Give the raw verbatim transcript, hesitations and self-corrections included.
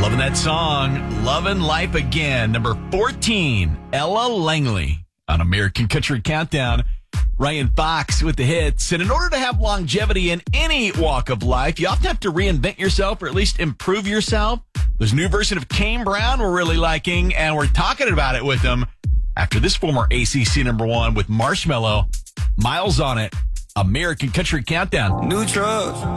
Loving that song, Loving Life Again. Number fourteen, Ella Langley on American Country Countdown. Ryan Fox with the hits. And in order to have longevity in any walk of life, you often have to reinvent yourself or at least improve yourself. There's a new version of Kane Brown we're really liking, and we're talking about it with him after this former A C C number one with Marshmello. Miles on it. American Country Countdown. New drugs.